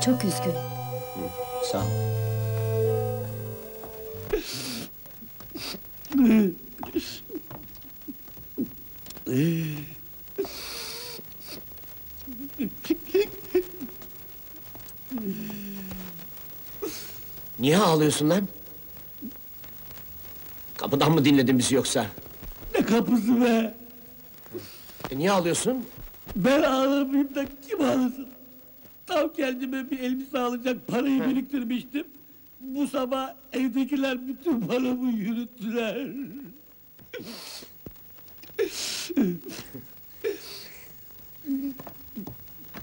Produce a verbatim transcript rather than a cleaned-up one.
çok üzgün. Sağ ol. Niye ağlıyorsun lan? Kapıdan mı dinledin bizi yoksa? Ne kapısı be? E niye ağlıyorsun? Ben ağlamayayım da kim ağlasın? Tam kendime bir elbise alacak parayı biriktirmiştim. Bu sabah evdekiler bütün paramı yürüttüler.